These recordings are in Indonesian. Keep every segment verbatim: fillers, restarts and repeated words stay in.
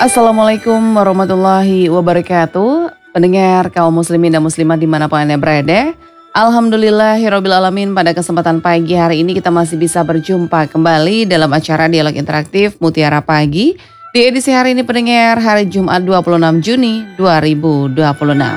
Assalamualaikum warahmatullahi wabarakatuh. Pendengar kaum muslimin dan muslimat dimanapun Anda berada, Alhamdulillahirabbil alamin, pada kesempatan pagi hari ini kita masih bisa berjumpa kembali dalam acara dialog interaktif Mutiara Pagi. Di edisi hari ini pendengar, hari Jumat dua puluh enam Juni dua ribu dua puluh enam.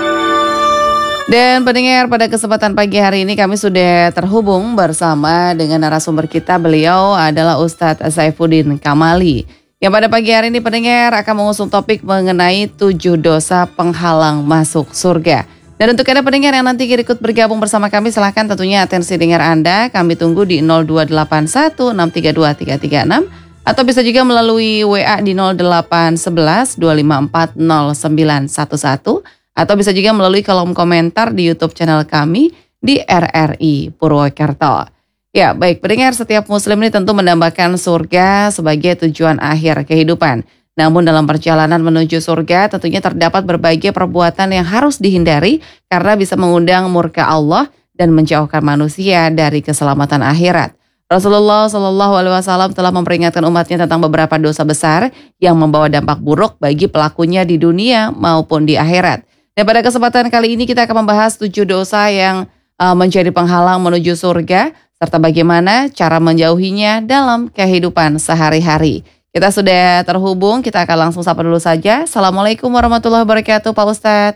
Dan pendengar, pada kesempatan pagi hari ini kami sudah terhubung bersama dengan narasumber kita. Beliau adalah Ustadz Saifuddin Kamali, yang pada pagi hari ini pendengar akan mengusung topik mengenai tujuh dosa penghalang masuk surga. Dan untuk Anda pendengar yang nanti ikut bergabung bersama kami, silahkan tentunya atensi dengar Anda. Kami tunggu di nol dua delapan satu enam tiga dua tiga tiga enam atau bisa juga melalui W A di nol delapan satu satu dua lima empat nol sembilan satu satu atau bisa juga melalui kolom komentar di YouTube channel kami di R R I Purwokerto. Ya, baik pendengar, setiap muslim ini tentu mendambakan surga sebagai tujuan akhir kehidupan. Namun dalam perjalanan menuju surga tentunya terdapat berbagai perbuatan yang harus dihindari karena bisa mengundang murka Allah dan menjauhkan manusia dari keselamatan akhirat. Rasulullah Shallallahu Alaihi Wasallam telah memperingatkan umatnya tentang beberapa dosa besar yang membawa dampak buruk bagi pelakunya di dunia maupun di akhirat. Dan pada kesempatan kali ini kita akan membahas tujuh dosa yang uh, menjadi penghalang menuju surga, serta bagaimana cara menjauhinya dalam kehidupan sehari-hari. Kita sudah terhubung, kita akan langsung sapa dulu saja. Assalamualaikum warahmatullahi wabarakatuh, Pak Ustadz.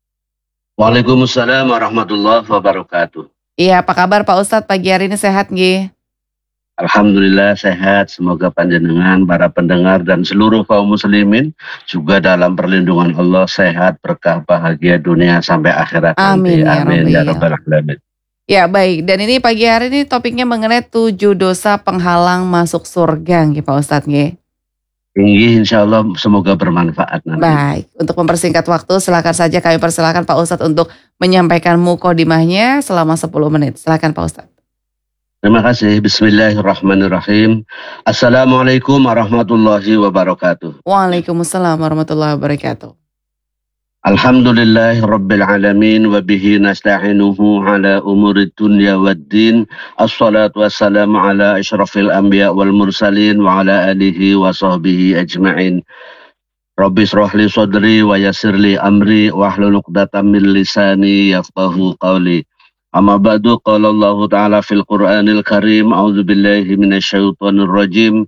Waalaikumsalam warahmatullahi wabarakatuh. Iya, apa kabar Pak Ustadz? Pagi hari ini sehat nggih? Alhamdulillah sehat, semoga panjenengan, para pendengar dan seluruh kaum muslimin juga dalam perlindungan Allah sehat, berkah, bahagia dunia sampai akhirat. Amin, nanti. ya Amin Rabbi. ya rabbal alamin. Ya baik, dan ini pagi hari ini topiknya mengenai tujuh dosa penghalang masuk surga nggih Pak Ustadz nggih. Tinggi insya Allah, semoga bermanfaat nanti. Baik, untuk mempersingkat waktu silakan saja kami persilakan Pak Ustadz untuk menyampaikan mukodimahnya selama sepuluh menit. Silakan Pak Ustadz. Terima kasih. Bismillahirrahmanirrahim. Assalamualaikum warahmatullahi wabarakatuh. Waalaikumsalam warahmatullahi wabarakatuh. Alhamdulillahi Rabbil Alamin wa bihi nasta'inuhu ala umuri dunya waddin. Assalatu wassalamu ala asyrafil anbiya wal mursalin wa ala alihi wa sahbihi ajma'in. Rabbi shrahli sadri wa yassirli amri wa hlul 'uqdatam min lisani yafqahu qawli. Amma ba'du, qala Allah Ta'ala fil Qur'anil Karim, a'udzu billahi minasyaitonir rajim.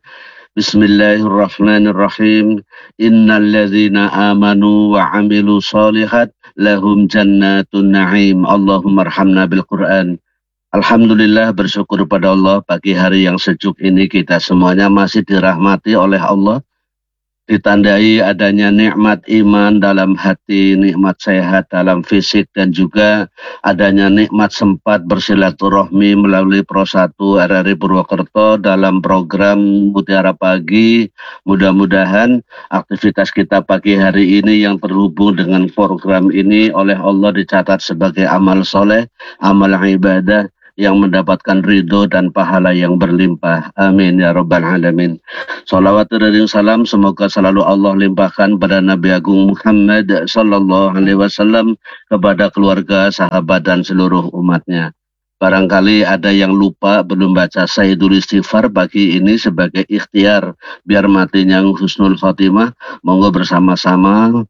Bismillahirrahmanirrahim. Innal ladzina amanu wa 'amilus shalihat lahum jannatun na'im. Allahumma arhamna bil Qur'an. Alhamdulillah, bersyukur pada Allah, pagi hari yang sejuk ini kita semuanya masih dirahmati oleh Allah, ditandai adanya nikmat iman dalam hati, nikmat sehat dalam fisik, dan juga adanya nikmat sempat bersilaturahmi melalui Pro satu R R I Purwokerto dalam program Mutiara Pagi. Mudah-mudahan aktivitas kita pagi hari ini yang terhubung dengan program ini oleh Allah dicatat sebagai amal soleh, amal ibadah yang mendapatkan ridho dan pahala yang berlimpah. Amin ya rabbal alamin. Salawat dan salam semoga selalu Allah limpahkan pada Nabi Agung Muhammad sallallahu alaihi wasallam, kepada keluarga, sahabat dan seluruh umatnya. Barangkali ada yang lupa belum baca Sayyidul Istighfar pagi ini sebagai ikhtiar biar matinya husnul khotimah. Monggo bersama-sama.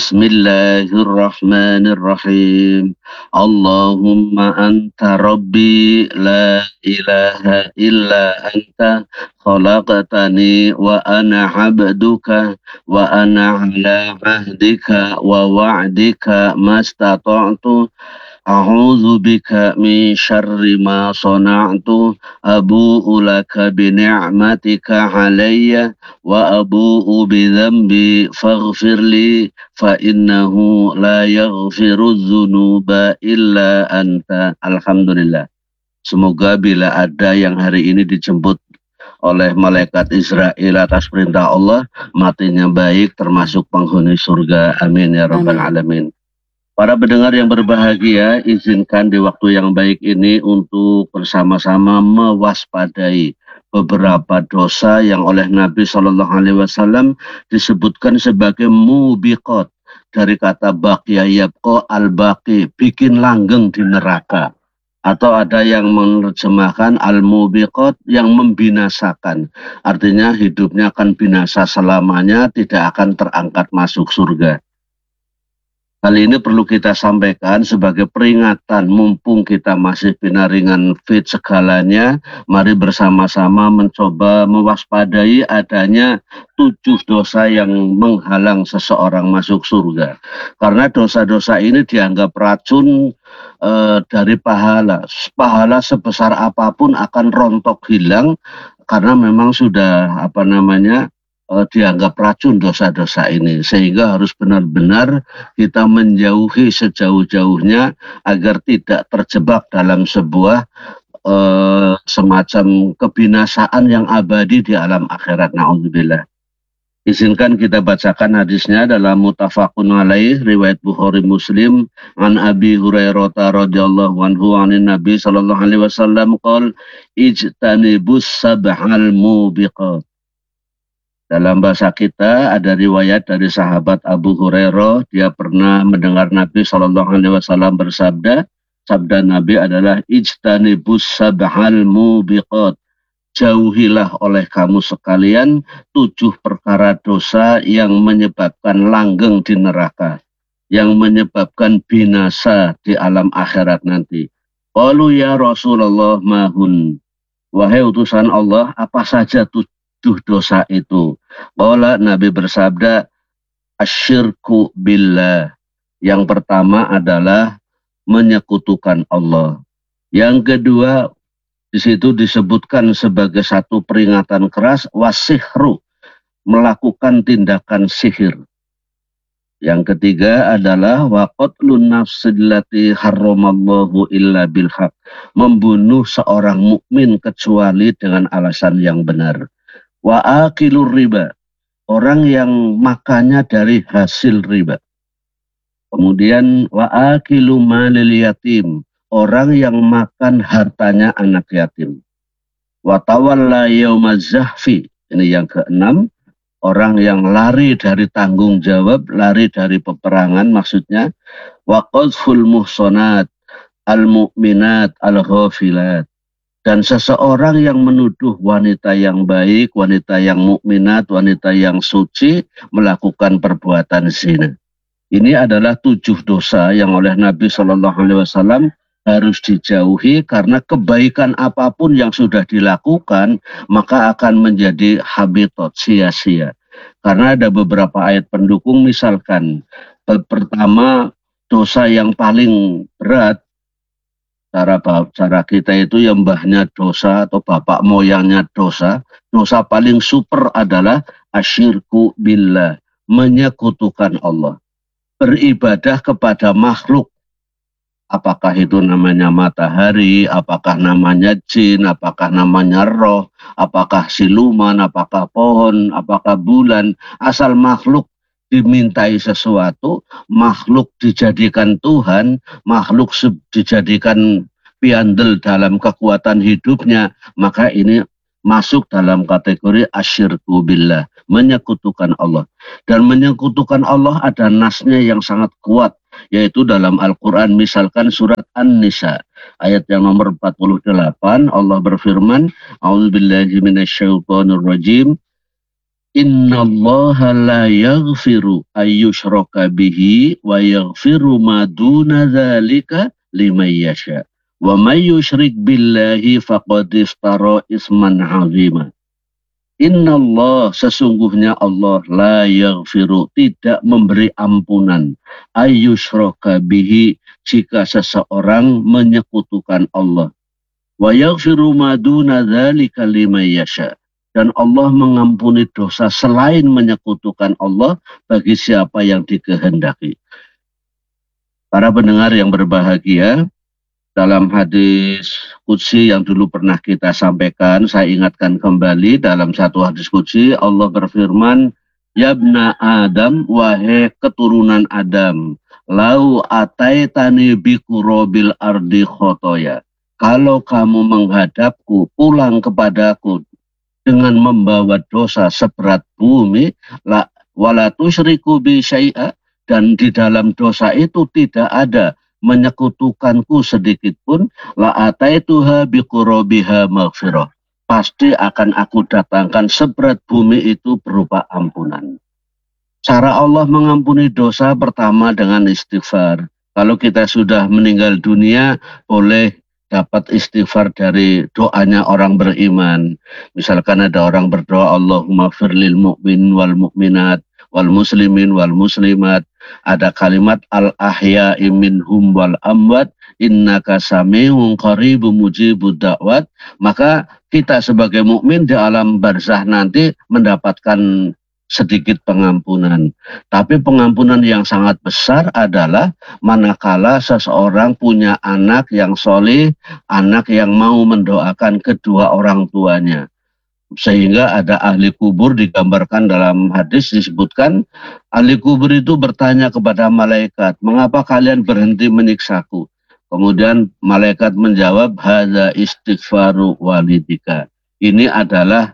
Bismillahirrahmanirrahim. Allahumma anta rabbi la ilaha illa anta khalaqtani wa ana abduka wa ana ala ahdika wa wa'dika mastata'tu. A'udzu bika min syarri ma sana'tu, abu'u laka bi ni'matika 'alayya wa abu'u bi dzambi faghfirli fa innahu la yaghfiru dzunuba illa anta. Alhamdulillah. Semoga bila ada yang hari ini dijemput oleh malaikat Israel atas perintah Allah, matinya baik termasuk penghuni surga. Amin ya rabbal alamin. Para pendengar yang berbahagia, izinkan di waktu yang baik ini untuk bersama-sama mewaspadai beberapa dosa yang oleh Nabi shallallahu alaihi wasallam disebutkan sebagai mubiqat, dari kata baqiya yabqa al-baqi, bikin langgeng di neraka. Atau ada yang menerjemahkan al-mubiqat, yang membinasakan. Artinya hidupnya akan binasa selamanya, tidak akan terangkat masuk surga. Hal ini perlu kita sampaikan sebagai peringatan, mumpung kita masih pinaringan fit segalanya, mari bersama-sama mencoba mewaspadai adanya tujuh dosa yang menghalang seseorang masuk surga. Karena dosa-dosa ini dianggap racun e, dari pahala. Pahala sebesar apapun akan rontok hilang karena memang sudah apa namanya Uh, dianggap racun dosa-dosa ini, sehingga harus benar-benar kita menjauhi sejauh-jauhnya agar tidak terjebak dalam sebuah uh, semacam kebinasaan yang abadi di alam akhirat. Na'udzubillah. Izinkan kita bacakan hadisnya dalam Muttafaqun alaih, riwayat Bukhari Muslim, an Abi Hurairah radhiyallahu anhu anin Nabi sallallahu alaihi wasallam qol ijtanibus sab'al mubiqat. Dalam bahasa kita ada riwayat dari sahabat Abu Hurairah, dia pernah mendengar Nabi shallallahu alaihi wasallam bersabda, sabda Nabi adalah ijtanibus sab'al mubiqat, jauhilah oleh kamu sekalian tujuh perkara dosa yang menyebabkan langgeng di neraka, yang menyebabkan binasa di alam akhirat nanti. Qalu ya Rasulullah mahun, wahai utusan Allah, apa saja tujuh tujuh dosa itu? Qala, Nabi bersabda, asyirku billah. Yang pertama adalah menyekutukan Allah. Yang kedua, di situ disebutkan sebagai satu peringatan keras, wasihru, melakukan tindakan sihir. Yang ketiga adalah waqatlun nafsillati harramallahu illa bilhaq, membunuh seorang mukmin kecuali dengan alasan yang benar. Wa akilur riba, orang yang makannya dari hasil riba. Kemudian wa akilu malil yatim, orang yang makan hartanya anak yatim. Wa tawalla yaumaz zahfi, ini yang keenam, orang yang lari dari tanggung jawab, lari dari peperangan maksudnya. Wa qadful muhsanat al mu'minat al ghafilat, dan seseorang yang menuduh wanita yang baik, wanita yang mukminat, wanita yang suci melakukan perbuatan zina. Ini adalah tujuh dosa yang oleh Nabi shallallahu alaihi wasallam harus dijauhi, karena kebaikan apapun yang sudah dilakukan maka akan menjadi habitat, sia-sia. Karena ada beberapa ayat pendukung, misalkan pertama, dosa yang paling berat cara cara kita itu yang mbahnya dosa atau bapak moyangnya dosa, dosa paling super adalah asyirku billah, menyekutukan Allah, beribadah kepada makhluk. Apakah itu namanya matahari, apakah namanya jin, apakah namanya roh, apakah siluman, apakah pohon, apakah bulan, asal makhluk dimintai sesuatu, makhluk dijadikan Tuhan, makhluk dijadikan piandel dalam kekuatan hidupnya, maka ini masuk dalam kategori asyirku billah, menyekutukan Allah. Dan menyekutukan Allah ada nasnya yang sangat kuat, yaitu dalam Al-Quran, misalkan surat An-Nisa ayat yang nomor empat puluh delapan, Allah berfirman, a'udzubillahi minasyaitonirrajim, innallaha la yaghfiru ayyushraka bihi wa yaghfiru ma duna dzalika liman yasha wa may yusyrik billahi faqad iftara isman 'azima. Innallah, sesungguhnya Allah, la yaghfiru, tidak memberi ampunan, ayyushraka bihi, jika seseorang menyekutukan Allah, wa yaghfiru ma duna dzalika liman yasha, dan Allah mengampuni dosa selain menyekutukan Allah bagi siapa yang dikehendaki. Para pendengar yang berbahagia, dalam hadis qudsi yang dulu pernah kita sampaikan, saya ingatkan kembali, dalam satu hadis qudsi Allah berfirman, yabna Adam, wahai keturunan Adam, lau ataitani bikurobil ardi khotoya, kalau kamu menghadapku, pulang kepadaku dengan membawa dosa seberat bumi, la wala tusyriku bi syai'a, dan di dalam dosa itu tidak ada menyekutukanku sedikit pun, la ataituha biqurabiha maghfirah. Pasti akan aku datangkan seberat bumi itu berupa ampunan. Cara Allah mengampuni dosa pertama dengan istighfar. Kalau kita sudah meninggal dunia, boleh dapat istighfar dari doanya orang beriman. Misalkan ada orang berdoa, Allahumma firlil mu'min wal mu'minat wal muslimin wal muslimat. Ada kalimat al-ahya'i minhum wal amwat innaka sami'un qaribun mujibud da'wat. Maka kita sebagai mukmin di alam barzah nanti mendapatkan sedikit pengampunan. Tapi pengampunan yang sangat besar adalah manakala seseorang punya anak yang soleh, anak yang mau mendoakan kedua orang tuanya. Sehingga ada ahli kubur, digambarkan dalam hadis disebutkan, ahli kubur itu bertanya kepada malaikat, mengapa kalian berhenti menyiksaku? Kemudian malaikat menjawab, hadza istighfaru walidika. Ini adalah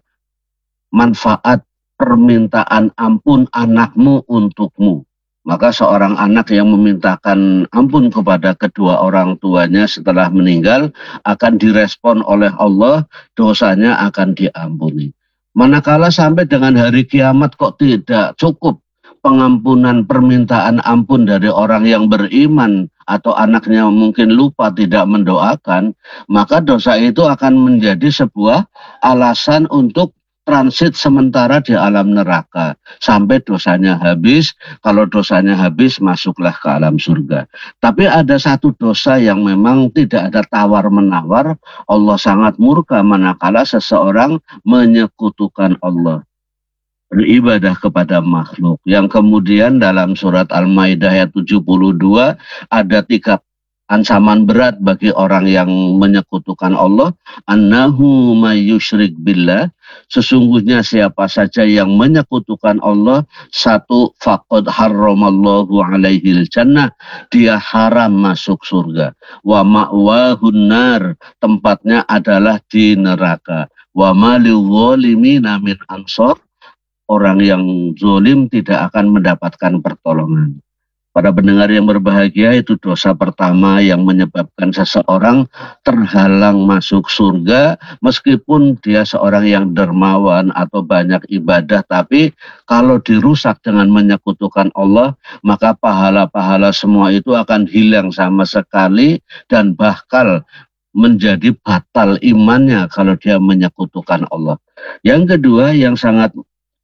manfaat permintaan ampun anakmu untukmu. Maka seorang anak yang memintakan ampun kepada kedua orang tuanya setelah meninggal akan direspon oleh Allah, dosanya akan diampuni. Manakala sampai dengan hari kiamat kok tidak cukup pengampunan permintaan ampun dari orang yang beriman atau anaknya mungkin lupa tidak mendoakan, maka dosa itu akan menjadi sebuah alasan untuk transit sementara di alam neraka sampai dosanya habis. Kalau dosanya habis, masuklah ke alam surga. Tapi ada satu dosa yang memang tidak ada tawar-menawar. Allah sangat murka manakala seseorang menyekutukan Allah, beribadah kepada makhluk. Yang kemudian dalam surat Al-Maidah ayat tujuh puluh dua ada tiga ancaman berat bagi orang yang menyekutukan Allah. Annahu mayyusyrik billah, sesungguhnya siapa saja yang menyekutukan Allah, satu, faqad harramallahu alaihil jannah, dia haram masuk surga. Wa ma'wahun nar, tempatnya adalah di neraka. Wa ma liwwalimina min ansor, orang yang zalim tidak akan mendapatkan pertolongan. Para pendengar yang berbahagia, itu dosa pertama yang menyebabkan seseorang terhalang masuk surga, meskipun dia seorang yang dermawan atau banyak ibadah, tapi kalau dirusak dengan menyekutukan Allah, maka pahala-pahala semua itu akan hilang sama sekali dan bakal menjadi batal imannya kalau dia menyekutukan Allah. Yang kedua yang sangat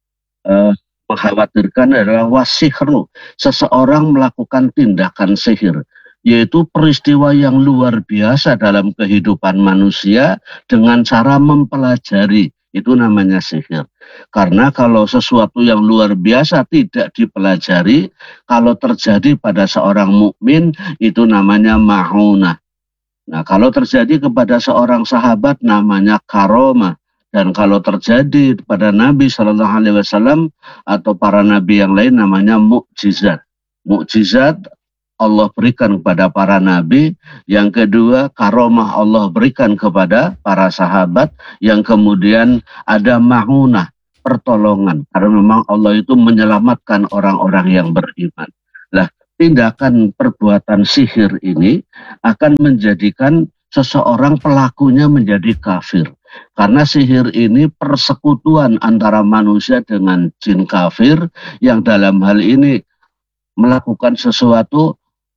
uh, mengkhawatirkan adalah wasihru, seseorang melakukan tindakan sihir, yaitu peristiwa yang luar biasa dalam kehidupan manusia dengan cara mempelajari, itu namanya sihir. Karena kalau sesuatu yang luar biasa tidak dipelajari, kalau terjadi pada seorang mukmin itu namanya ma'unah. Nah, kalau terjadi kepada seorang sahabat namanya karomah. Dan kalau terjadi pada Nabi Shallallahu Alaihi Wasallam atau para nabi yang lain namanya mukjizat. Mukjizat Allah berikan kepada para nabi. Yang kedua, karomah Allah berikan kepada para sahabat. Yang kemudian ada ma'unah, pertolongan. Karena memang Allah itu menyelamatkan orang-orang yang beriman. Nah, tindakan perbuatan sihir ini akan menjadikan seseorang pelakunya menjadi kafir. Karena sihir ini persekutuan antara manusia dengan jin kafir yang dalam hal ini melakukan sesuatu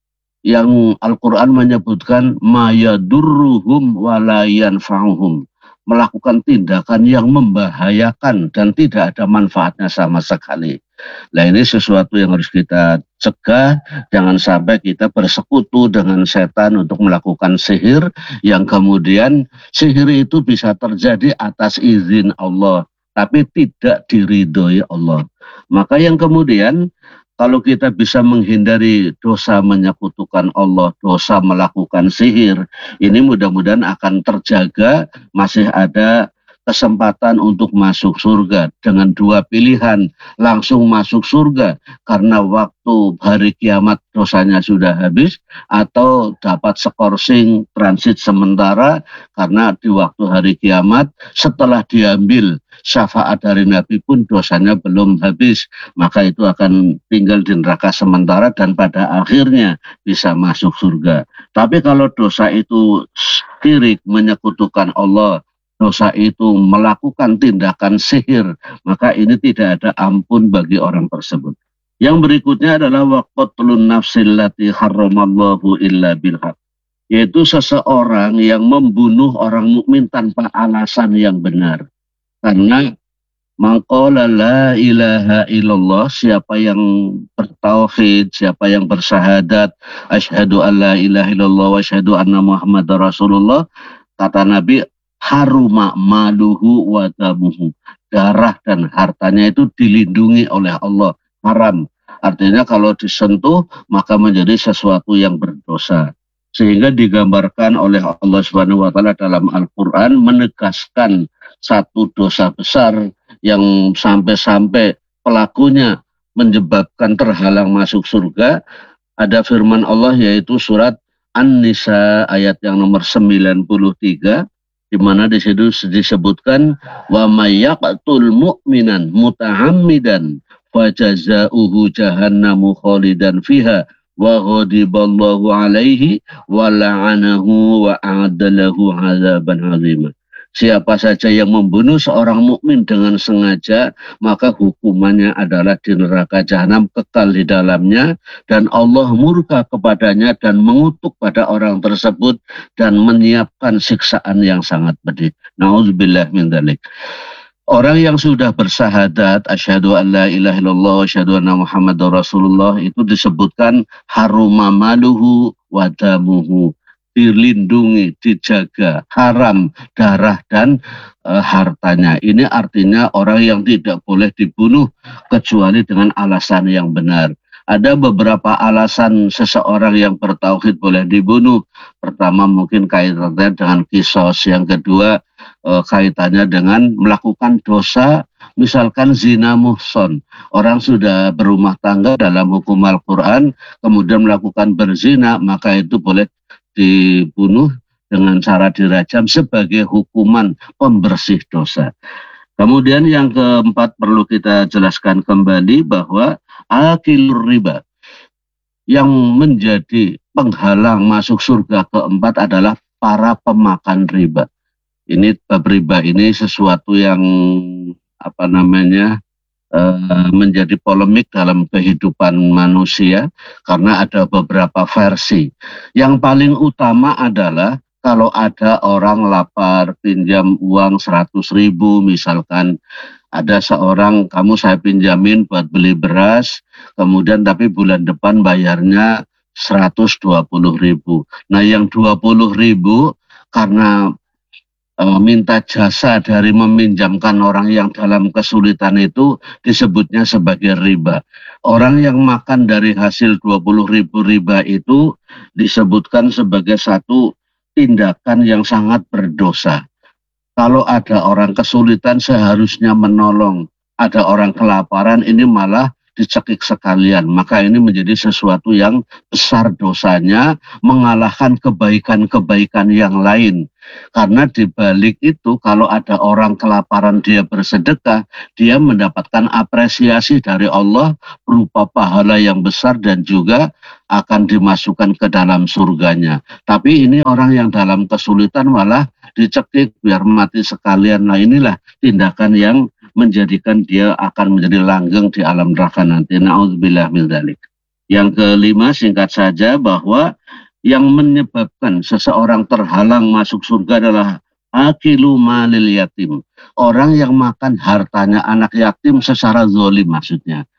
yang Al-Quran menyebutkan ma yadurruhum wa la yanfa'uhum, melakukan tindakan yang membahayakan dan tidak ada manfaatnya sama sekali. Nah, ini sesuatu yang harus kita cegah, jangan sampai kita bersekutu dengan setan untuk melakukan sihir yang kemudian sihir itu bisa terjadi atas izin Allah tapi tidak diridhoi Allah. Maka yang kemudian kalau kita bisa menghindari dosa menyekutukan Allah, dosa melakukan sihir, ini mudah-mudahan akan terjaga, masih ada kesempatan untuk masuk surga dengan dua pilihan, langsung masuk surga karena waktu hari kiamat dosanya sudah habis, atau dapat skorsing transit sementara karena di waktu hari kiamat setelah diambil syafaat dari Nabi pun dosanya belum habis, maka itu akan tinggal di neraka sementara dan pada akhirnya bisa masuk surga. Tapi kalau dosa itu syirik, menyekutukan Allah, dosa itu melakukan tindakan sihir, maka ini tidak ada ampun bagi orang tersebut. Yang berikutnya adalah waqatlun nafsil lati harramallahu illa bilhaq, yaitu seseorang yang membunuh orang mukmin tanpa alasan yang benar. Karena maqala la ilaha illallah, siapa yang bertauhid, siapa yang bersyahadat asyhadu an la ilaha illallah wa asyhadu anna muhammadar rasulullah, kata Nabi, haruma maluhu wa damuhu, darah dan hartanya itu dilindungi oleh Allah, haram. Artinya kalau disentuh maka menjadi sesuatu yang berdosa. Sehingga digambarkan oleh Allah Subhanahu wa taala dalam Al-Qur'an menegaskan satu dosa besar yang sampai-sampai pelakunya menyebabkan terhalang masuk surga. Ada firman Allah yaitu surat An-Nisa ayat yang nomor sembilan puluh tiga, di mana di situ disebutkan wa may yaqtul mu'minan muta'ammidan fajazauhu jahannamu khalidan fiha wa ghadiballahu alaihi wa la'anahu wa a'adalahu 'adzaban 'azima. Siapa saja yang membunuh seorang mukmin dengan sengaja, maka hukumannya adalah di neraka jahanam, kekal di dalamnya, dan Allah murka kepadanya dan mengutuk pada orang tersebut dan menyiapkan siksaan yang sangat pedih. Nauzubillah min dzalik. Orang yang sudah bersyahadat asyhadu an la ilaha illallah wa asyhadu anna muhammadar rasulullah itu disebutkan haruma maluhu wa damuhu, dilindungi, dijaga, haram darah dan e, hartanya. Ini artinya orang yang tidak boleh dibunuh kecuali dengan alasan yang benar. Ada beberapa alasan seseorang yang bertauhid boleh dibunuh. Pertama mungkin kaitannya dengan kisos, yang kedua e, kaitannya dengan melakukan dosa, misalkan zina muhson. Orang sudah berumah tangga dalam hukum Al-Quran, kemudian melakukan berzina, maka itu boleh dibunuh dengan cara dirajam sebagai hukuman pembersih dosa. Kemudian yang keempat perlu kita jelaskan kembali bahwa akilur riba, yang menjadi penghalang masuk surga keempat adalah para pemakan riba. Ini bab riba ini sesuatu yang apa namanya menjadi polemik dalam kehidupan manusia karena ada beberapa versi. Yang paling utama adalah kalau ada orang lapar pinjam uang seratus ribu misalkan, ada seorang, kamu saya pinjamin buat beli beras, kemudian tapi bulan depan bayarnya seratus dua puluh ribu. Nah yang dua puluh ribu karena minta jasa dari meminjamkan orang yang dalam kesulitan itu disebutnya sebagai riba. Orang yang makan dari hasil dua puluh ribu riba itu disebutkan sebagai satu tindakan yang sangat berdosa. Kalau ada orang kesulitan seharusnya menolong, ada orang kelaparan ini malah dicekik sekalian, maka ini menjadi sesuatu yang besar dosanya, mengalahkan kebaikan-kebaikan yang lain. Karena di balik itu kalau ada orang kelaparan dia bersedekah, dia mendapatkan apresiasi dari Allah berupa pahala yang besar dan juga akan dimasukkan ke dalam surganya. Tapi ini orang yang dalam kesulitan malah dicekik biar mati sekalian. Nah inilah tindakan yang menjadikan dia akan menjadi langgeng di alam neraka nanti. Na'udzubillah min dzalik. Yang kelima singkat saja bahwa yang menyebabkan seseorang terhalang masuk surga adalah akilu malil yatim. Orang yang makan hartanya anak yatim secara zalim maksudnya.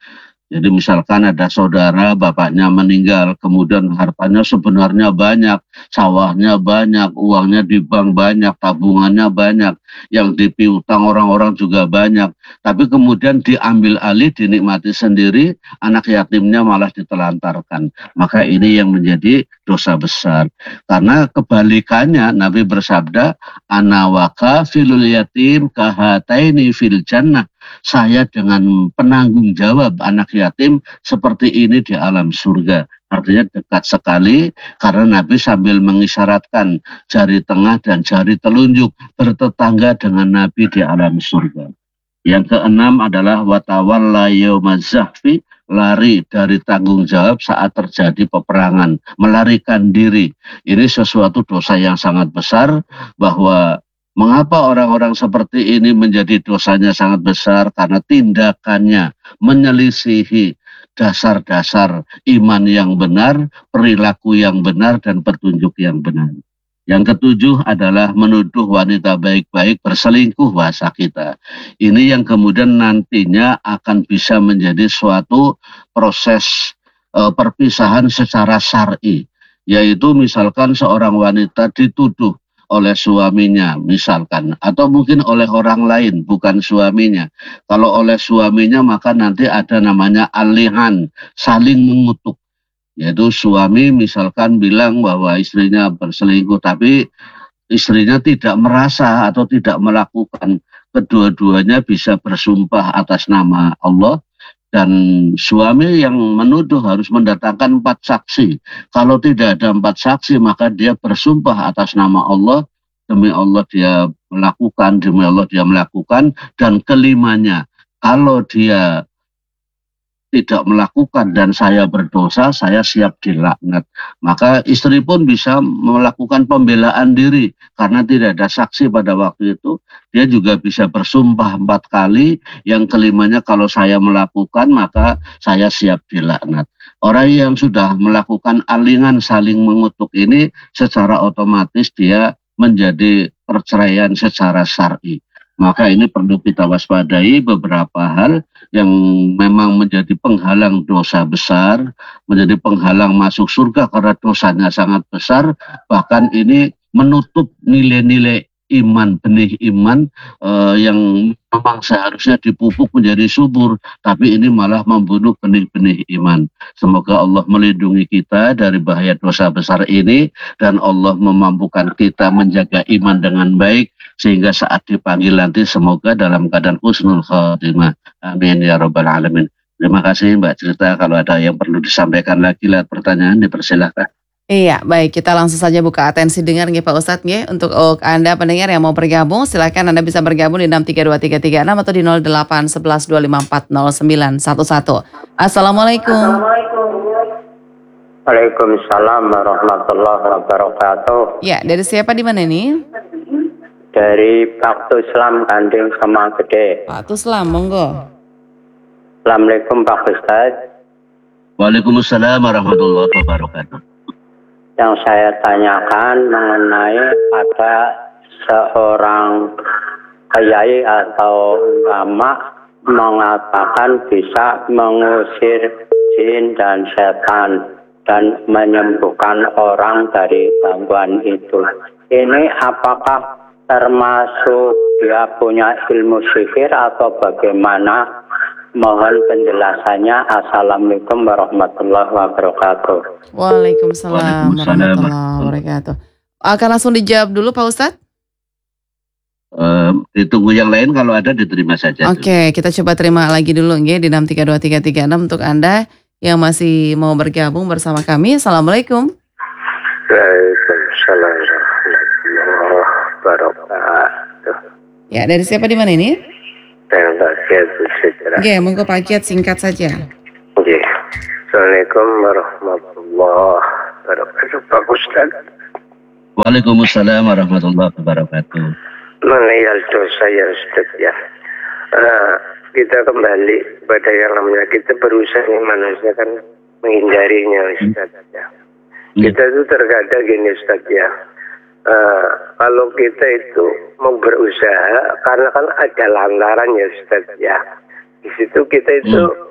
Jadi misalkan ada saudara bapaknya meninggal, kemudian hartanya sebenarnya banyak, sawahnya banyak, uangnya di bank banyak, tabungannya banyak, yang dipiutang orang-orang juga banyak. Tapi kemudian diambil alih, dinikmati sendiri, anak yatimnya malah ditelantarkan. Maka ini yang menjadi dosa besar. Karena kebalikannya Nabi bersabda, ana waka filul yatim kahataini fil jannah. Saya dengan penanggung jawab anak yatim seperti ini di alam surga. Artinya dekat sekali karena Nabi sambil mengisyaratkan jari tengah dan jari telunjuk bertetangga dengan Nabi di alam surga. Yang keenam adalah watawalla yaumazahfi, lari dari tanggung jawab saat terjadi peperangan, melarikan diri. Ini sesuatu dosa yang sangat besar, bahwa mengapa orang-orang seperti ini menjadi dosanya sangat besar? Karena tindakannya menyelisihi dasar-dasar iman yang benar, perilaku yang benar, dan petunjuk yang benar. Yang ketujuh adalah menuduh wanita baik-baik berselingkuh bahasa kita. Ini yang kemudian nantinya akan bisa menjadi suatu proses e, perpisahan secara syar'i. Yaitu misalkan seorang wanita dituduh oleh suaminya misalkan, atau mungkin oleh orang lain bukan suaminya. Kalau oleh suaminya maka nanti ada namanya alihan, saling mengutuk. Yaitu suami misalkan bilang bahwa istrinya berselingkuh, tapi istrinya tidak merasa atau tidak melakukan. Kedua-duanya bisa bersumpah atas nama Allah, dan suami yang menuduh harus mendatangkan empat saksi. Kalau tidak ada empat saksi, maka dia bersumpah atas nama Allah, demi Allah dia melakukan, demi Allah dia melakukan, dan kelimanya, kalau dia tidak melakukan dan saya berdosa, saya siap dilaknat. Maka istri pun bisa melakukan pembelaan diri karena tidak ada saksi pada waktu itu. Dia juga bisa bersumpah empat kali, yang kelimanya kalau saya melakukan maka saya siap dilaknat. Orang yang sudah melakukan alingan saling mengutuk ini secara otomatis dia menjadi perceraian secara syar'i. Maka ini perlu kita waspadai beberapa hal yang memang menjadi penghalang dosa besar, menjadi penghalang masuk surga karena dosanya sangat besar, bahkan ini menutup nilai-nilai iman, benih iman eh, yang memang seharusnya dipupuk menjadi subur, tapi ini malah membunuh benih-benih iman. Semoga Allah melindungi kita dari bahaya dosa besar ini, dan Allah memampukan kita menjaga iman dengan baik, sehingga saat dipanggil nanti semoga dalam keadaan husnul khatimah. Amin ya rabbal alamin. Terima kasih Mbak Cerita. Kalau ada yang perlu disampaikan lagi lewat pertanyaan, dipersilahkan. Iya, baik, kita langsung saja buka atensi dengar nih Pak Ustadz ya. Untuk oh, Anda pendengar yang mau bergabung, silakan Anda bisa bergabung di enam tiga dua tiga tiga enam atau di nol delapan satu satu dua lima empat nol sembilan satu satu. Assalamualaikum. Waalaikumsalam warahmatullahi wabarakatuh. Ya, dari siapa di mana ini? Dari Pak Tuslam Kanding Kemang Gede. Pak Tuslam, monggo. Assalamualaikum Pak Ustadz. Waalaikumsalam warahmatullahi wabarakatuh. Yang saya tanyakan mengenai ada seorang kiai atau ulama mengatakan bisa mengusir jin dan setan dan menyembuhkan orang dari gangguan itu. Ini apakah termasuk dia punya ilmu sihir atau bagaimana? Mohon penjelasannya. Assalamualaikum warahmatullahi wabarakatuh. Waalaikumsalam warahmatullahi wabarakatuh. Akan langsung dijawab dulu Pak Ustadz? Um, ditunggu yang lain, kalau ada diterima saja. Oke, okay, kita coba terima lagi dulu ya di enam tiga dua tiga tiga enam untuk Anda yang masih mau bergabung bersama kami. Assalamualaikum. Waalaikumsalam warahmatullahi wabarakatuh. Ya, dari siapa di mana ini? Dengan Pak Kiat Sejahtera. Oke, monggo Pak Kiat singkat saja. Oke. Assalamualaikum warahmatullahi wabarakatuh. Pak Ustaz. Waalaikumsalam warahmatullahi wabarakatuh. Mengenai dosa ya Ustaz ya. Uh, kita kembali pada yang namanya kita berusaha manusia kan menghindarinya Ustaz ya. Hmm. Kita itu terkadang gini Ustaz ya. Uh, kalau kita itu mau berusaha karena kan ada lantaran ya Ustaz ya. Di situ kita itu hmm.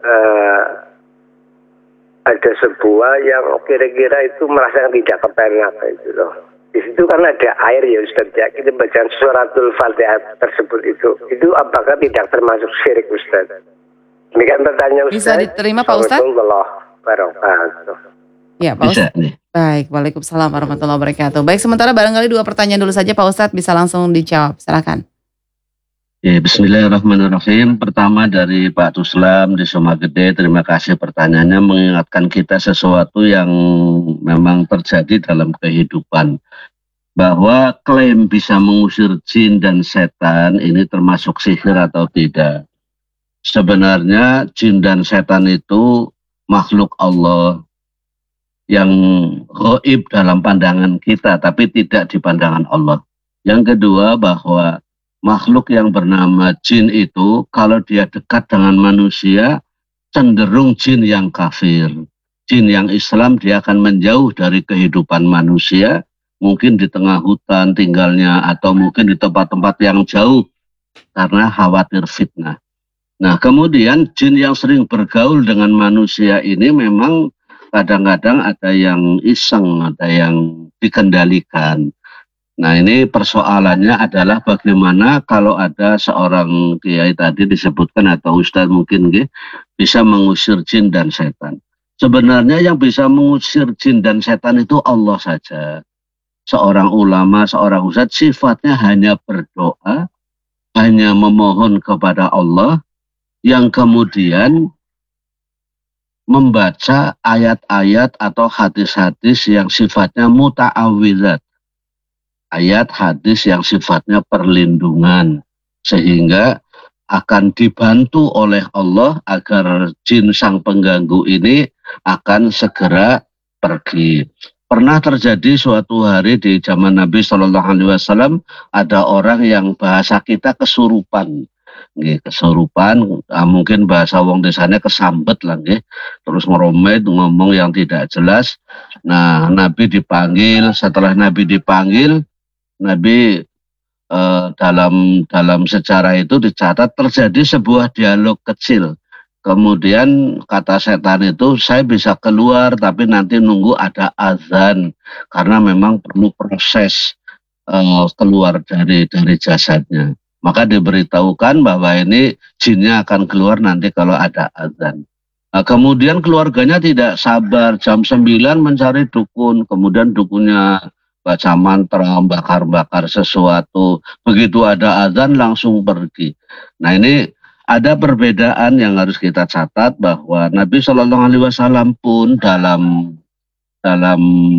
uh, ada sebuah yang kira-kira itu merasakan tidak kepenak itu loh. Di situ kan ada air ya Ustaz ya. Kita bacaan suratul Fatihah tersebut itu. Itu apakah tidak termasuk syirik Ustaz? Demikian pertanyaan Ustaz. Bisa diterima Pak Ustaz? Wabarakatuh. Ya Pak Ustaz. Baik, waalaikumsalam warahmatullahi wabarakatuh. Baik, sementara barangkali dua pertanyaan dulu saja Pak Ustadz, bisa langsung dijawab. Silakan. Ya, bismillahirrahmanirrahim. Pertama dari Pak Tuslam di Sumagede, terima kasih pertanyaannya, mengingatkan kita sesuatu yang memang terjadi dalam kehidupan. Bahwa klaim bisa mengusir jin dan setan ini termasuk sihir atau tidak. Sebenarnya jin dan setan itu makhluk Allah yang gaib dalam pandangan kita, tapi tidak di pandangan Allah. Yang kedua, bahwa makhluk yang bernama jin itu kalau dia dekat dengan manusia cenderung jin yang kafir. Jin yang Islam dia akan menjauh dari kehidupan manusia, mungkin di tengah hutan tinggalnya atau mungkin di tempat-tempat yang jauh karena khawatir fitnah. Nah, kemudian jin yang sering bergaul dengan manusia ini memang kadang-kadang ada yang iseng, ada yang dikendalikan. Nah, ini persoalannya adalah bagaimana kalau ada seorang kiai tadi disebutkan atau ustadz mungkin gitu, bisa mengusir jin dan setan. Sebenarnya yang bisa mengusir jin dan setan itu Allah saja. Seorang ulama, seorang ustadz sifatnya hanya berdoa, hanya memohon kepada Allah, yang kemudian membaca ayat-ayat atau hadis-hadis yang sifatnya muta'awidzat. Ayat hadis yang sifatnya perlindungan, sehingga akan dibantu oleh Allah agar jin sang pengganggu ini akan segera pergi. Pernah terjadi suatu hari di zaman Nabi shallallahu alaihi wasallam, ada orang yang bahasa kita kesurupan. Nggih, kesurupan, mungkin bahasa wong desanya kesambet lah nggih, terus meromet ngomong yang tidak jelas. Nah, Nabi dipanggil, setelah Nabi dipanggil, Nabi eh, dalam dalam sejarah itu dicatat terjadi sebuah dialog kecil. Kemudian kata setan itu, saya bisa keluar tapi nanti nunggu ada azan karena memang perlu proses eh, keluar dari dari jasadnya. Maka diberitahukan bahwa ini jinnya akan keluar nanti kalau ada azan. Nah, kemudian keluarganya tidak sabar, jam sembilan mencari dukun, kemudian dukunnya baca mantra, bakar-bakar sesuatu. Begitu ada azan langsung pergi. Nah, ini ada perbedaan yang harus kita catat bahwa Nabi shallallahu alaihi wasallam pun dalam dalam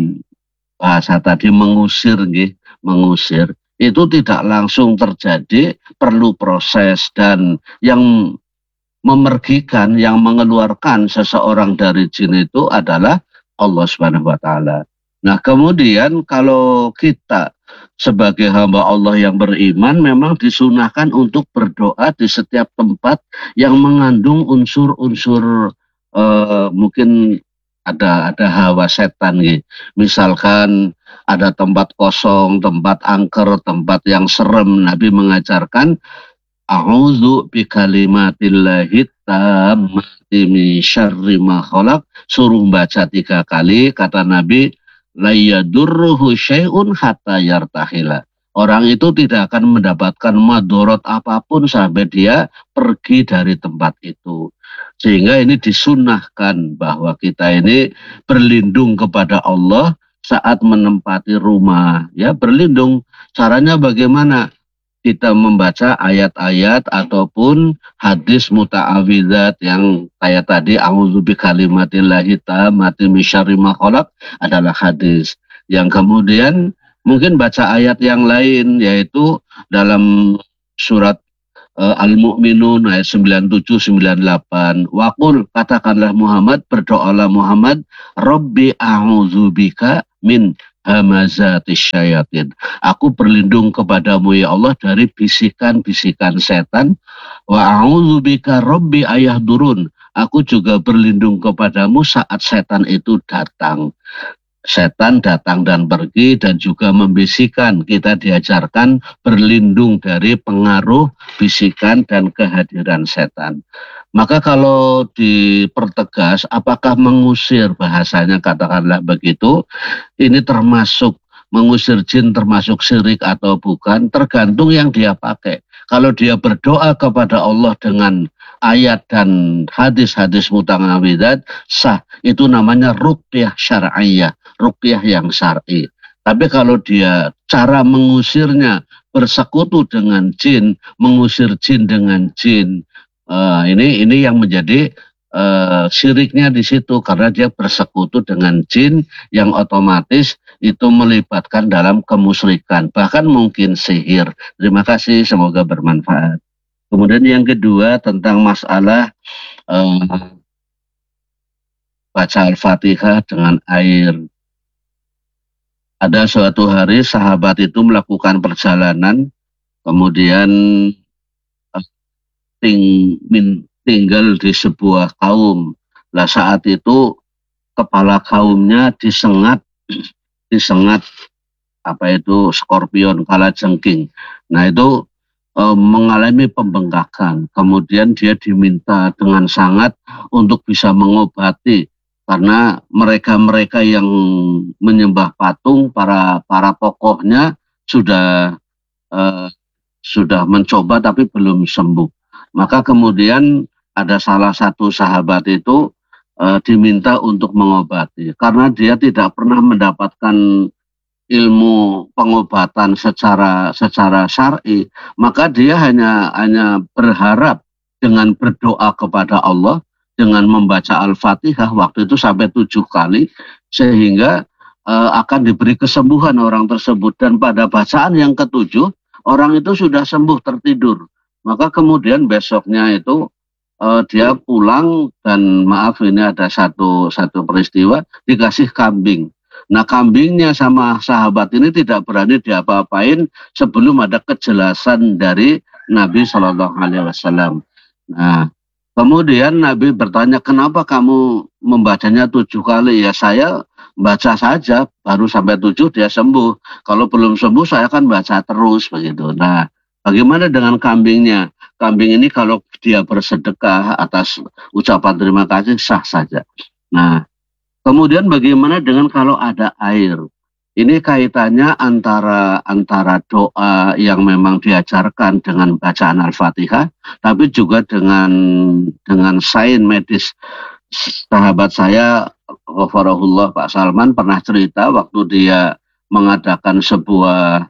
bahasa tadi mengusir, gitu, mengusir itu tidak langsung terjadi, perlu proses, dan yang memergikan, yang mengeluarkan seseorang dari jin itu adalah Allah Subhanahu wa taala. Nah, kemudian kalau kita sebagai hamba Allah yang beriman memang disunahkan untuk berdoa di setiap tempat yang mengandung unsur-unsur uh, mungkin ada ada hawa setan gitu. Misalkan ada tempat kosong, tempat angker, tempat yang serem, Nabi mengajarkan a'udzu bikalimatillahi tammati min syarri ma khalaq, suruh baca tiga kali, kata Nabi la yadurruhu syai'un hatta yartahila. Orang itu tidak akan mendapatkan madorot apapun sampai dia pergi dari tempat itu. Sehingga ini disunahkan bahwa kita ini berlindung kepada Allah saat menempati rumah. Ya, berlindung. Caranya bagaimana? Kita membaca ayat-ayat ataupun hadis muta'awidzat yang kayak tadi a'udzu bikalimatillahi tammati min syarri ma khalaq adalah hadis. Yang kemudian mungkin baca ayat yang lain, yaitu dalam surat uh, Al-Mu'minun ayat sembilan puluh tujuh sembilan puluh delapan. Waqul, katakanlah Muhammad, berdoalah Muhammad, Rabbi a'udzubika min hamazatis syayatin. Aku berlindung kepadamu ya Allah dari bisikan-bisikan setan. Wa a'udzubika Rabbi ayahdurun. Aku juga berlindung kepadamu saat setan itu datang. Setan datang dan pergi dan juga membisikkan. Kita diajarkan berlindung dari pengaruh bisikan dan kehadiran setan. Maka kalau dipertegas, apakah mengusir, bahasanya katakanlah begitu, ini termasuk mengusir jin, termasuk syirik atau bukan, tergantung yang dia pakai. Kalau dia berdoa kepada Allah dengan ayat dan hadis-hadis muta'awidat, sah. Itu namanya ruqyah syar'iyah, ruqyah yang syar'i. Tapi kalau dia cara mengusirnya bersekutu dengan jin, mengusir jin dengan jin, Uh, ini ini yang menjadi uh, syiriknya di situ, karena dia bersekutu dengan jin yang otomatis itu melibatkan dalam kemusyrikan, bahkan mungkin sihir. Terima kasih, semoga bermanfaat. Kemudian yang kedua tentang masalah uh, baca Al-Fatihah dengan air. Ada suatu hari sahabat itu melakukan perjalanan, kemudian Ting, min, tinggal di sebuah kaum. Lah saat itu kepala kaumnya disengat, disengat apa itu skorpion kalajengking. Nah itu e, mengalami pembengkakan. Kemudian dia diminta dengan sangat untuk bisa mengobati, karena mereka-mereka yang menyembah patung, para para tokohnya sudah e, sudah mencoba tapi belum sembuh. Maka kemudian ada salah satu sahabat itu e, diminta untuk mengobati, karena dia tidak pernah mendapatkan ilmu pengobatan secara secara syar'i, maka dia hanya hanya berharap dengan berdoa kepada Allah dengan membaca Al-Fatihah waktu itu sampai tujuh kali, sehingga e, akan diberi kesembuhan orang tersebut. Dan pada bacaan yang ketujuh orang itu sudah sembuh tertidur. Maka kemudian besoknya itu uh, dia pulang, dan maaf ini ada satu satu peristiwa, dikasih kambing. Nah kambingnya sama sahabat ini tidak berani diapa-apain sebelum ada kejelasan dari Nabi Shallallahu Alaihi Wasallam. Nah kemudian Nabi bertanya, kenapa kamu membacanya tujuh kali? Ya saya baca saja, baru sampai tujuh dia sembuh. Kalau belum sembuh saya akan baca terus begitu. Nah bagaimana dengan kambingnya? Kambing ini kalau dia bersedekah atas ucapan terima kasih sah saja. Nah, kemudian bagaimana dengan kalau ada air? Ini kaitannya antara antara doa yang memang diajarkan dengan bacaan Al-Fatihah, tapi juga dengan dengan sains medis. Sahabat saya, ghafarahullah, Pak Salman, pernah cerita waktu dia mengadakan sebuah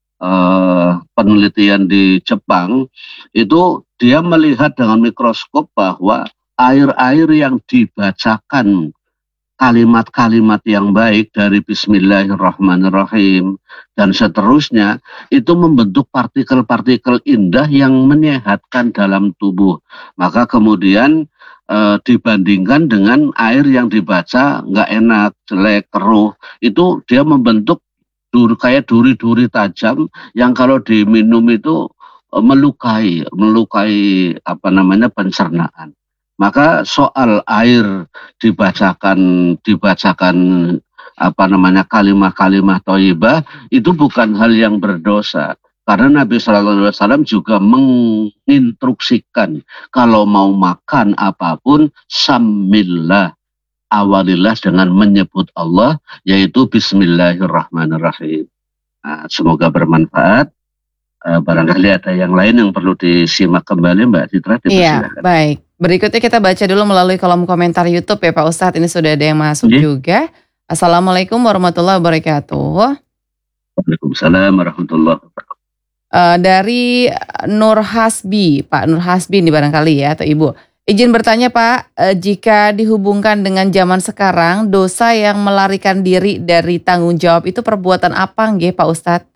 Uh, penelitian di Jepang, itu dia melihat dengan mikroskop bahwa air-air yang dibacakan kalimat-kalimat yang baik dari Bismillahirrahmanirrahim dan seterusnya itu membentuk partikel-partikel indah yang menyehatkan dalam tubuh. Maka kemudian uh, dibandingkan dengan air yang dibaca nggak enak, jelek, keruh, itu dia membentuk dur, kayak duri-duri tajam yang kalau diminum itu e, melukai, melukai apa namanya pencernaan. Maka soal air dibacakan, dibacakan apa namanya kalimah-kalimah thayyibah itu bukan hal yang berdosa. Karena Nabi Shallallahu Alaihi Wasallam juga menginstruksikan kalau mau makan apapun, samillah, awalilah dengan menyebut Allah, yaitu Bismillahirrahmanirrahim. Nah, semoga bermanfaat. Uh, barangkali ada yang lain yang perlu disimak kembali, Mbak Citra. Iya, baik. Berikutnya kita baca dulu melalui kolom komentar YouTube ya Pak Ustadz. Ini sudah ada yang masuk Jadi. juga. Assalamualaikum warahmatullahi wabarakatuh. Waalaikumsalam warahmatullahi wabarakatuh. Uh, dari Nur Hasbi, Pak Nur Hasbi ini barangkali ya, atau Ibu. Izin bertanya Pak, eh, jika dihubungkan dengan zaman sekarang, dosa yang melarikan diri dari tanggung jawab itu perbuatan apa nggih Pak Ustadz?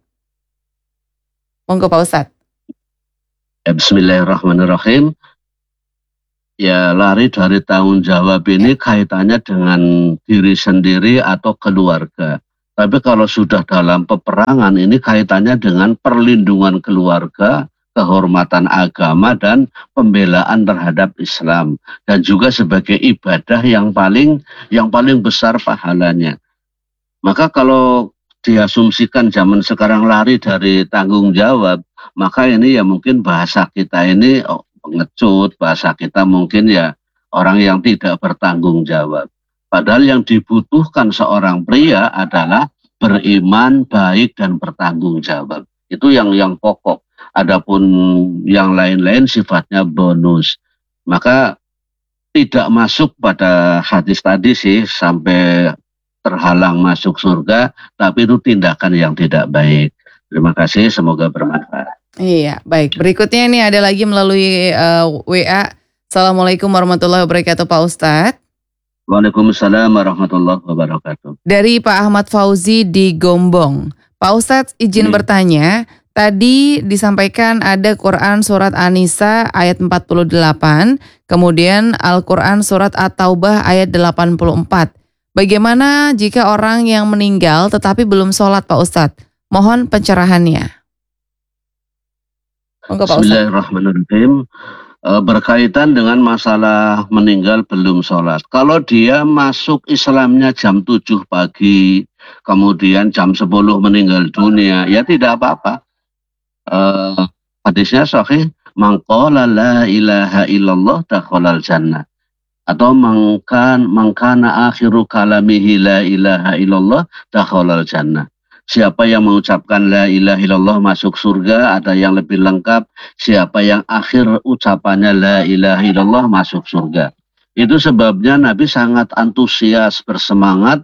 Monggo Pak Ustadz. Ya, Bismillahirrahmanirrahim. Ya, lari dari tanggung jawab ini kaitannya dengan diri sendiri atau keluarga. Tapi kalau sudah dalam peperangan ini kaitannya dengan perlindungan keluarga, kehormatan agama dan pembelaan terhadap Islam, dan juga sebagai ibadah yang paling yang paling besar pahalanya. Maka kalau diasumsikan zaman sekarang lari dari tanggung jawab, maka ini ya mungkin bahasa kita ini pengecut, bahasa kita mungkin ya orang yang tidak bertanggung jawab. Padahal yang dibutuhkan seorang pria adalah beriman, baik, dan bertanggung jawab. Itu yang yang pokok. Adapun yang lain-lain sifatnya bonus. Maka tidak masuk pada hadis tadi sih sampai terhalang masuk surga, tapi itu tindakan yang tidak baik. Terima kasih, semoga bermanfaat. Iya, baik. Berikutnya ini ada lagi melalui uh, W A. Assalamualaikum warahmatullahi wabarakatuh Pak Ustadz. Waalaikumsalam warahmatullahi wabarakatuh. Dari Pak Ahmad Fauzi di Gombong. Pak Ustadz izin hmm. bertanya, tadi disampaikan ada Quran surat An-Nisa ayat empat puluh delapan, kemudian Al-Quran surat At-Taubah ayat delapan puluh empat. Bagaimana jika orang yang meninggal tetapi belum sholat Pak Ustadz? Mohon pencerahannya. Bismillahirrahmanirrahim. Berkaitan dengan masalah meninggal belum sholat. Kalau dia masuk Islamnya jam tujuh pagi, kemudian jam sepuluh meninggal dunia, ya tidak apa-apa. Uh, hadisnya sahih, man qala la ilaha illallah dakhalal jannah. Atau mangkan mangkana akhiru kalamihi la ilaha illallah dakhalal jannah. Siapa yang mengucapkan la ilaha illallah masuk surga, ada yang lebih lengkap, siapa yang akhir ucapannya la ilaha illallah masuk surga. Itu sebabnya Nabi sangat antusias, bersemangat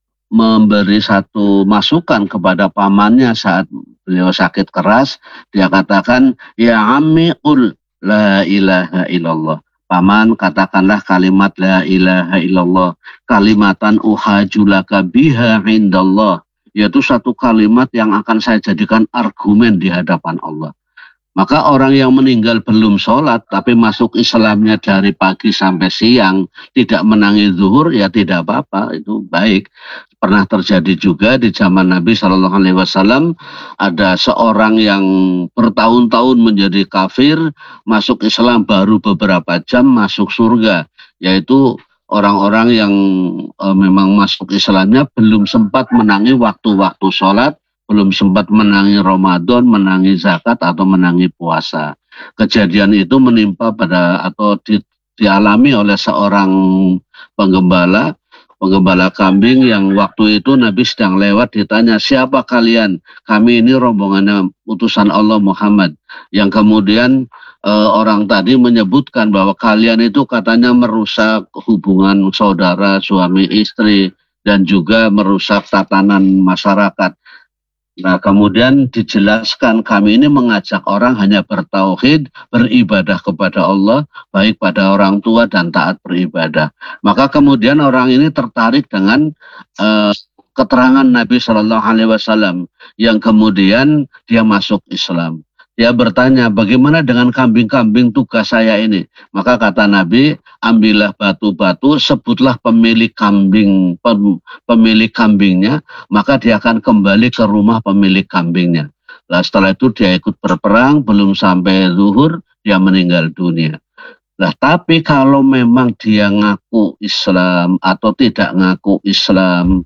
memberi satu masukan kepada pamannya saat beliau sakit keras. Dia katakan, ya ammi qul la ilaha illallah. Paman, katakanlah kalimat la ilaha illallah, kalimatan uhajulaka biha indallah. Yaitu satu kalimat yang akan saya jadikan argumen di hadapan Allah. Maka orang yang meninggal belum sholat tapi masuk Islamnya dari pagi sampai siang, tidak menangi zuhur, ya tidak apa-apa, itu baik. Pernah terjadi juga di zaman Nabi shallallahu alaihi wasallam, ada seorang yang bertahun-tahun menjadi kafir, masuk Islam baru beberapa jam masuk surga, yaitu orang-orang yang e, memang masuk Islamnya belum sempat menangi waktu-waktu sholat, belum sempat menangi Ramadan, menangi zakat, atau menangi puasa. Kejadian itu menimpa pada atau di, dialami oleh seorang penggembala, penggembala kambing yang waktu itu Nabi sedang lewat, ditanya, siapa kalian? Kami ini rombongannya utusan Allah Muhammad. Yang kemudian Uh, orang tadi menyebutkan bahwa kalian itu katanya merusak hubungan saudara, suami istri, dan juga merusak tatanan masyarakat. Nah, kemudian dijelaskan kami ini mengajak orang hanya bertauhid, beribadah kepada Allah, baik pada orang tua dan taat beribadah. Maka kemudian orang ini tertarik dengan uh, keterangan Nabi Shallallahu Alaihi Wasallam yang kemudian dia masuk Islam. Dia bertanya, bagaimana dengan kambing-kambing tugas saya ini? Maka kata Nabi, ambillah batu-batu, sebutlah pemilik kambing, pem, pemilik kambingnya, maka dia akan kembali ke rumah pemilik kambingnya. Nah, setelah itu dia ikut berperang, belum sampai zuhur, dia meninggal dunia. Nah, tapi kalau memang dia ngaku Islam atau tidak ngaku Islam,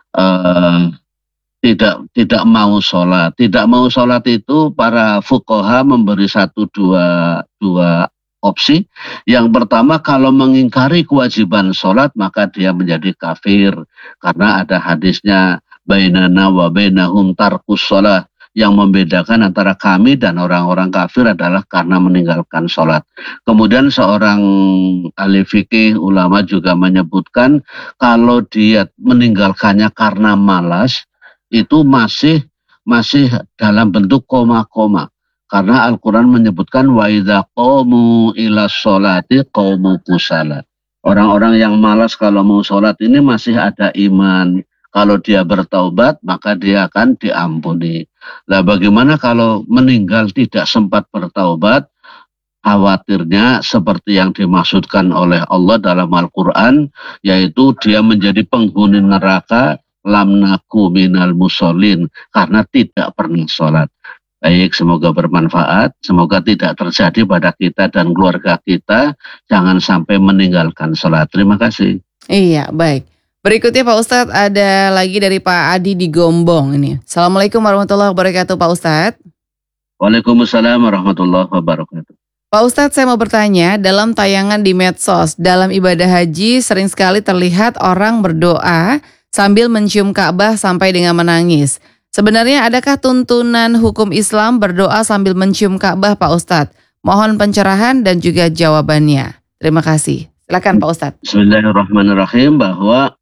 uh, Tidak tidak mau sholat. Tidak mau sholat itu para fuqaha memberi satu dua, dua opsi. Yang pertama, kalau mengingkari kewajiban sholat, maka dia menjadi kafir. Karena ada hadisnya, bainana wa bainahum tarkus sholat. Yang membedakan antara kami dan orang-orang kafir adalah karena meninggalkan sholat. Kemudian seorang ahli fikih ulama juga menyebutkan, kalau dia meninggalkannya karena malas, itu masih masih dalam bentuk koma-koma. Karena Al-Quran menyebutkan wa idza qamu ila sholati qamu kusala. Orang-orang yang malas kalau mau sholat ini masih ada iman. Kalau dia bertaubat maka dia akan diampuni. Nah, bagaimana kalau meninggal tidak sempat bertaubat? Khawatirnya seperti yang dimaksudkan oleh Allah dalam Al-Quran, yaitu dia menjadi penghuni neraka, lam naku minal musholin, karena tidak pernah sholat. Baik, semoga bermanfaat, semoga tidak terjadi pada kita dan keluarga kita, jangan sampai meninggalkan sholat. Terima kasih. Iya, baik. Berikutnya Pak Ustadz ada lagi dari Pak Adi di Gombong ini. Assalamualaikum warahmatullahi wabarakatuh Pak Ustadz. Waalaikumsalam warahmatullahi wabarakatuh. Pak Ustadz, saya mau bertanya, dalam tayangan di medsos, dalam ibadah haji sering sekali terlihat orang berdoa sambil mencium Ka'bah sampai dengan menangis. Sebenarnya adakah tuntunan hukum Islam berdoa sambil mencium Ka'bah, Pak Ustadz? Mohon pencerahan dan juga jawabannya. Terima kasih. Silakan Pak Ustadz. Bismillahirrahmanirrahim, bahwa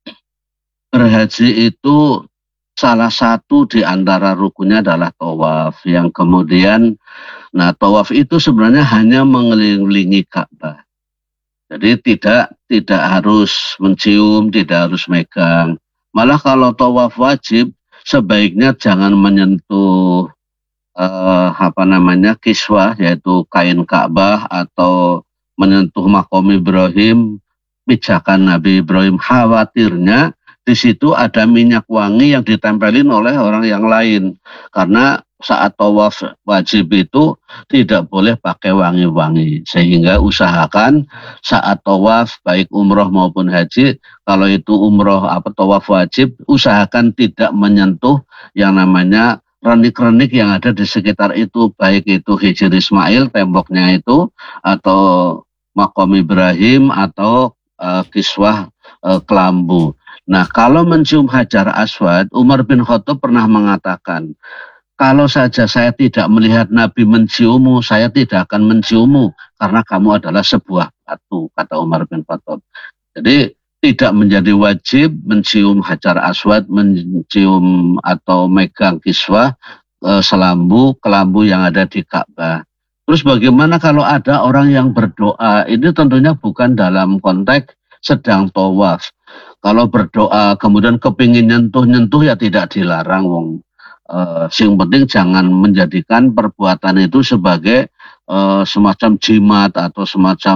berhaji itu salah satu di antara rukunnya adalah tawaf, yang kemudian nah, tawaf itu sebenarnya hanya mengelilingi Ka'bah. Jadi tidak tidak harus mencium, tidak harus megang. Malah kalau tawaf wajib, sebaiknya jangan menyentuh eh, apa namanya kiswah, yaitu kain Ka'bah, atau menyentuh makom Ibrahim, pijakan Nabi Ibrahim. Khawatirnya di situ ada minyak wangi yang ditempelin oleh orang yang lain. Karena saat tawaf wajib itu tidak boleh pakai wangi-wangi, sehingga usahakan saat tawaf baik umroh maupun haji, kalau itu umroh apa tawaf wajib, usahakan tidak menyentuh yang namanya renik-renik yang ada di sekitar itu, baik itu Hijr Ismail temboknya itu, atau makom Ibrahim, atau uh, kiswah uh, kelambu. Nah, kalau mencium Hajar Aswad, Umar bin Khattab pernah mengatakan, kalau saja saya tidak melihat Nabi menciummu, saya tidak akan menciummu, karena kamu adalah sebuah batu, kata Umar bin Khattab. Jadi tidak menjadi wajib mencium Hajar Aswad, mencium atau megang kiswah, e, selambu, kelambu yang ada di Ka'bah. Terus bagaimana kalau ada orang yang berdoa? Ini tentunya bukan dalam konteks sedang tawaf. Kalau berdoa kemudian kepingin nyentuh-nyentuh ya tidak dilarang, wong. Uh, yang penting jangan menjadikan perbuatan itu sebagai uh, semacam jimat atau semacam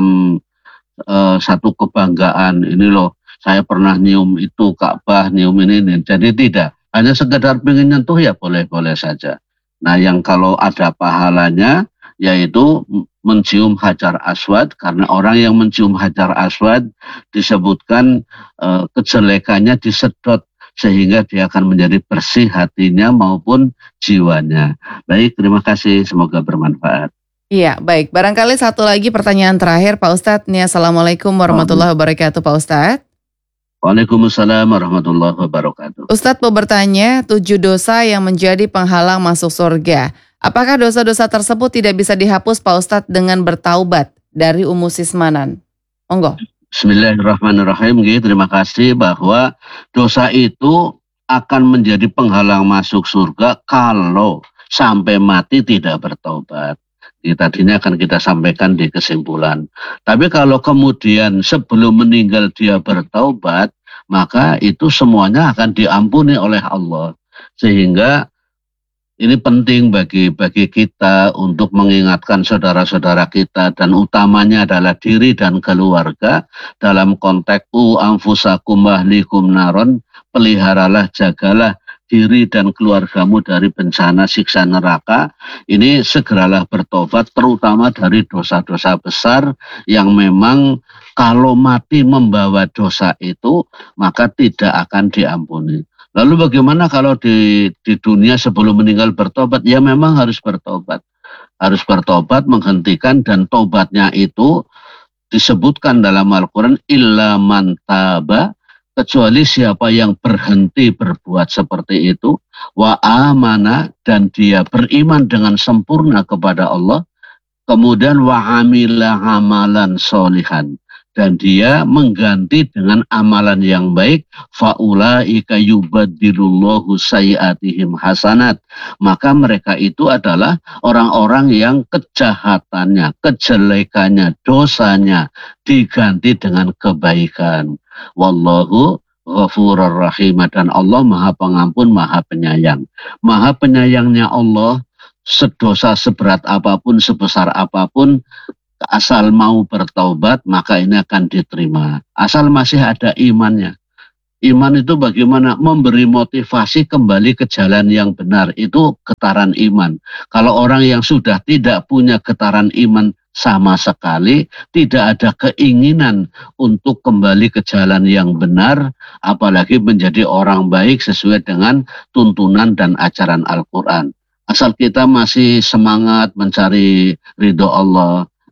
uh, satu kebanggaan. Ini loh, saya pernah nyium itu Ka'bah, nyium ini, ini. Jadi tidak, hanya sekedar pengen nyentuh ya boleh-boleh saja. Nah, yang kalau ada pahalanya yaitu mencium Hajar Aswad, karena orang yang mencium Hajar Aswad disebutkan uh, kejelekannya disedot, sehingga dia akan menjadi bersih hatinya maupun jiwanya. Baik, terima kasih. Semoga bermanfaat. Iya, baik. Barangkali satu lagi pertanyaan terakhir, Pak Ustadz. Nih, Assalamualaikum warahmatullahi wabarakatuh, Pak Ustadz. Waalaikumsalam warahmatullahi wabarakatuh. Ustadz mau bertanya, tujuh dosa yang menjadi penghalang masuk surga. Apakah dosa-dosa tersebut tidak bisa dihapus, Pak Ustadz, dengan bertaubat? Dari Ummu Sismanan. Monggo. Bismillahirrahmanirrahim. Terima kasih, bahwa dosa itu akan menjadi penghalang masuk surga kalau sampai mati tidak bertobat. Ini tadinya akan kita sampaikan di kesimpulan. Tapi kalau kemudian sebelum meninggal dia bertaubat, maka itu semuanya akan diampuni oleh Allah. Sehingga ini penting bagi bagi kita untuk mengingatkan saudara-saudara kita, dan utamanya adalah diri dan keluarga dalam konteks u anfusakum ahlikum naron, peliharalah, jagalah diri dan keluargamu dari bencana siksa neraka. Ini segeralah bertobat, terutama dari dosa-dosa besar yang memang kalau mati membawa dosa itu maka tidak akan diampuni. Lalu bagaimana kalau di, di dunia sebelum meninggal bertobat? Ya memang harus bertobat. Harus bertobat, menghentikan, dan tobatnya itu disebutkan dalam Al-Quran, illa man taba, kecuali siapa yang berhenti berbuat seperti itu, wa amana, dan dia beriman dengan sempurna kepada Allah, kemudian wa amila amalan solihan, dan dia mengganti dengan amalan yang baik, faulaika yubaddilullahu sayyiatihim hasanat, maka mereka itu adalah orang-orang yang kejahatannya, kejelekannya, dosanya diganti dengan kebaikan. Wallahu ghafurur rahim, dan Allah Maha Pengampun, Maha Penyayang. Maha penyayangnya Allah, sedosa seberat apapun, sebesar apapun, asal mau bertaubat maka ini akan diterima, asal masih ada imannya. Iman itu bagaimana? Memberi motivasi kembali ke jalan yang benar, itu getaran iman. Kalau orang yang sudah tidak punya getaran iman sama sekali, tidak ada keinginan untuk kembali ke jalan yang benar, apalagi menjadi orang baik sesuai dengan tuntunan dan ajaran Al-Quran. Asal kita masih semangat mencari ridho Allah,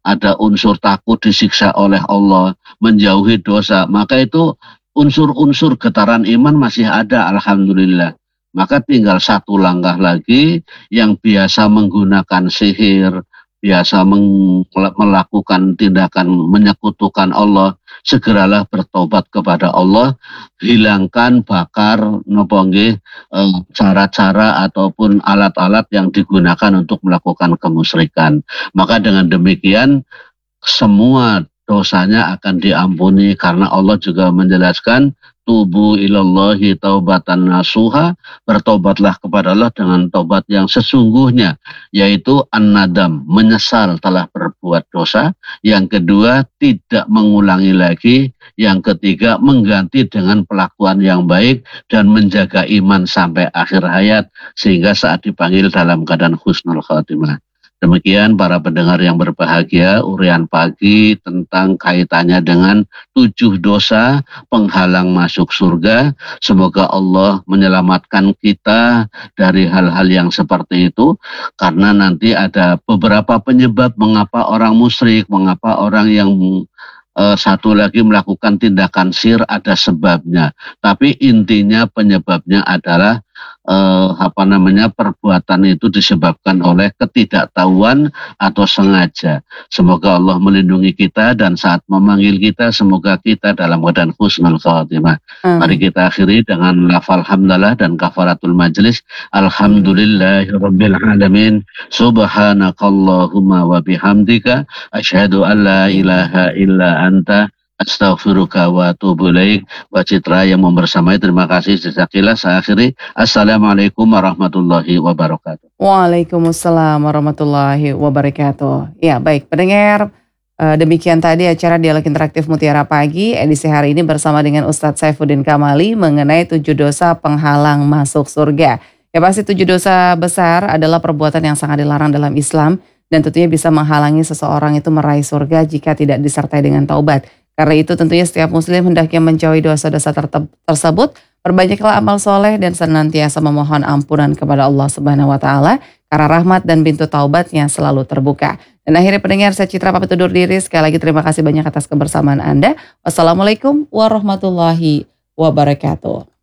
ada unsur takut disiksa oleh Allah, menjauhi dosa, maka itu unsur-unsur getaran iman masih ada, alhamdulillah. Maka tinggal satu langkah lagi, yang biasa menggunakan sihir, biasa melakukan tindakan menyekutukan Allah, segeralah bertobat kepada Allah, hilangkan, bakar, nopongge, cara-cara ataupun alat-alat yang digunakan untuk melakukan kemusyrikan. Maka dengan demikian semua dosanya akan diampuni, karena Allah juga menjelaskan tubu ilallahi taubatan nasuha, bertobatlah kepada Allah dengan tobat yang sesungguhnya, yaitu an-nadam, menyesal telah berbuat dosa. Yang kedua, tidak mengulangi lagi. Yang ketiga, mengganti dengan pelakuan yang baik dan menjaga iman sampai akhir hayat, sehingga saat dipanggil dalam keadaan husnul khatimah. Demikian para pendengar yang berbahagia, urian pagi tentang kaitannya dengan tujuh dosa penghalang masuk surga. Semoga Allah menyelamatkan kita dari hal-hal yang seperti itu, karena nanti ada beberapa penyebab mengapa orang musyrik, mengapa orang yang Uh, satu lagi melakukan tindakan syirik, ada sebabnya. Tapi intinya penyebabnya adalah uh, apa namanya perbuatan itu disebabkan oleh ketidaktahuan atau sengaja. Semoga Allah melindungi kita, dan saat memanggil kita semoga kita dalam keadaan husnul khatimah. Hmm. Mari kita akhiri dengan lafal hamdalah dan kafaratul majlis. Alhamdulillahirabbil alamin. Subhanakallahumma wa bihamdika asyhadu an la ilaha illa anta astaghfiruka wa atubu ilaik. Wa Citra yang membersamai, terima kasih. Jazakallah. Saya akhiri. Assalamualaikum warahmatullahi wabarakatuh. Waalaikumsalam warahmatullahi wabarakatuh. Ya, baik pendengar, demikian tadi acara Dialog Interaktif Mutiara Pagi edisi hari ini bersama dengan Ustadz Saifuddin Kamali mengenai tujuh dosa penghalang masuk surga. Ya, pasti tujuh dosa besar adalah perbuatan yang sangat dilarang dalam Islam, dan tentunya bisa menghalangi seseorang itu meraih surga jika tidak disertai dengan taubat. Karena itu tentunya setiap muslim hendaknya menjauhi dosa-dosa tersebut, perbanyaklah amal soleh dan senantiasa memohon ampunan kepada Allah Subhanahu wa taala, karena rahmat dan pintu taubatnya selalu terbuka. Dan akhirnya pendengar, saya Citra pamit undur diri. Sekali lagi terima kasih banyak atas kebersamaan Anda. Wassalamualaikum warahmatullahi wabarakatuh.